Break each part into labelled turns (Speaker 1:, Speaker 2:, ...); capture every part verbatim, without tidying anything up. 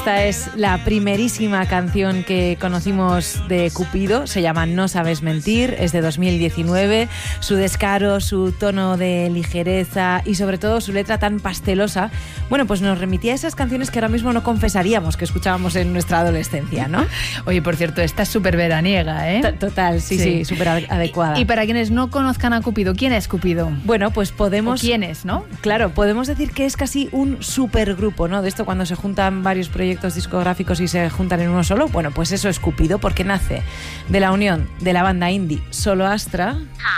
Speaker 1: Esta es la primerísima canción que conocimos de Cupido, se llama No sabes mentir, es de dos mil diecinueve. Su descaro, su tono de ligereza y sobre todo su letra tan pastelosa, bueno, pues nos remitía a esas canciones que ahora mismo no confesaríamos que escuchábamos en nuestra adolescencia, ¿no?
Speaker 2: Oye, por cierto, esta es súper veraniega, ¿eh?
Speaker 1: Total, sí, sí, sí, súper adecuada.
Speaker 2: Y para quienes no conozcan a Cupido, ¿quién es Cupido?
Speaker 1: Bueno, pues podemos...
Speaker 2: ¿O quién es, no?
Speaker 1: Claro, podemos decir que es casi un supergrupo, ¿no? De esto cuando se juntan varios proyectos discográficos y se juntan en uno solo, bueno, pues eso es Cupido, porque nace de la unión de la banda indie Solo Astra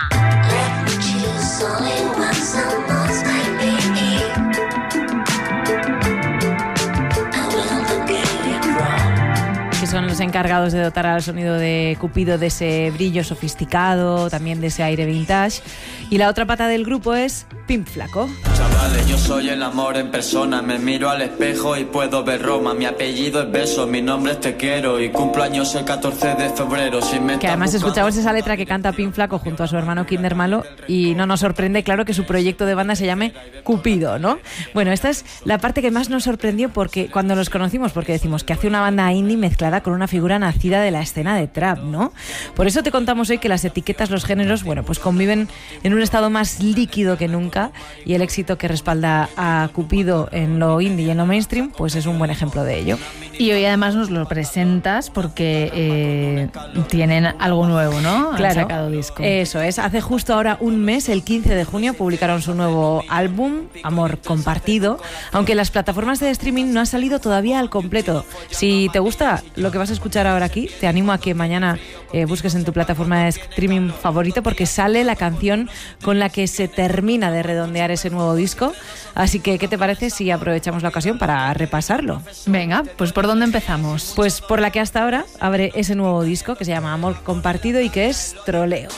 Speaker 1: que son los encargados de dotar al sonido de Cupido de ese brillo sofisticado, también de ese aire vintage. Y la otra pata del grupo es Pimp Flaco.
Speaker 3: Chavales, yo soy el amor en persona, me miro al espejo y puedo ver Roma. Mi apellido es Beso, mi nombre es Te Quiero y cumplo años el catorce de febrero. Si me
Speaker 1: que además escuchamos esa letra que canta Pimp Flaco junto a su hermano Kinder Malo y no nos sorprende, claro, que su proyecto de banda se llame Cupido, ¿no? Bueno, esta es la parte que más nos sorprendió porque cuando los conocimos, porque decimos que hace una banda indie mezclada con una figura nacida de la escena de trap, ¿no? Por eso te contamos hoy que las etiquetas, los géneros, bueno, pues conviven en un estado más líquido que nunca y el éxito que respalda a Cupido en lo indie y en lo mainstream, pues es un buen ejemplo de ello.
Speaker 2: Y hoy además nos lo presentas porque eh, tienen algo nuevo, ¿no?
Speaker 1: Claro,
Speaker 2: han sacado disco.
Speaker 1: Eso es. Hace justo ahora un mes, el quince de junio, publicaron su nuevo álbum, Amor Compartido, aunque en las plataformas de streaming no ha salido todavía al completo. Si te gusta lo que vas a escuchar ahora aquí, te animo a que mañana eh, busques en tu plataforma de streaming favorito porque sale la canción con la que se termina de redondear ese nuevo disco. Así que, ¿qué te parece si aprovechamos la ocasión para repasarlo?
Speaker 2: Venga, pues ¿por dónde empezamos?
Speaker 1: Pues por la que hasta ahora abre ese nuevo disco que se llama Amor Compartido y que es Troleo.